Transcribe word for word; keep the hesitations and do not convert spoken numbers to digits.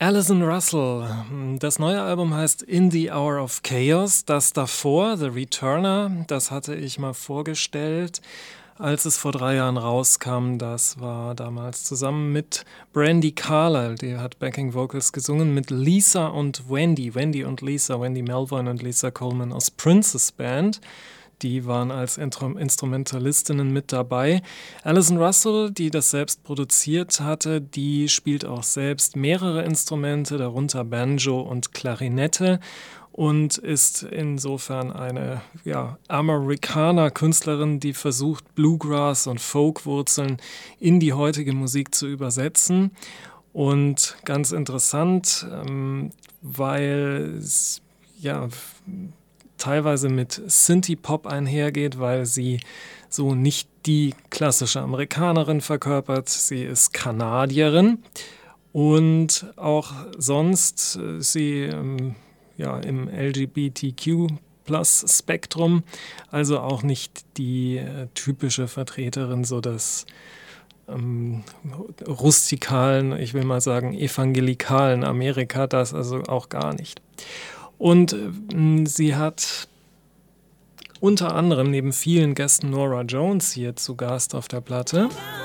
Alison Russell. Das neue Album heißt In the Hour of Chaos. Das davor, The Returner, das hatte ich mal vorgestellt, als es vor drei Jahren rauskam. Das war damals zusammen mit Brandi Carlile, die hat Backing Vocals gesungen, mit Lisa und Wendy. Wendy und Lisa, Wendy Melvoin und Lisa Coleman aus Princess Band. Die waren als Intro- Instrumentalistinnen mit dabei. Alison Russell, die das selbst produziert hatte, die spielt auch selbst mehrere Instrumente, darunter Banjo und Klarinette, und ist insofern eine ja, Amerikaner-Künstlerin, die versucht, Bluegrass- und Folkwurzeln in die heutige Musik zu übersetzen. Und ganz interessant, ähm, weil es ja teilweise mit Synthie-Pop einhergeht, weil sie so nicht die klassische Amerikanerin verkörpert. Sie ist Kanadierin und auch sonst ist sie ähm, ja, im L G B T Q-Plus-Spektrum, also auch nicht die äh, typische Vertreterin so des ähm, rustikalen, ich will mal sagen evangelikalen Amerika, das also auch gar nicht. Und äh, sie hat unter anderem neben vielen Gästen Norah Jones hier zu Gast auf der Platte.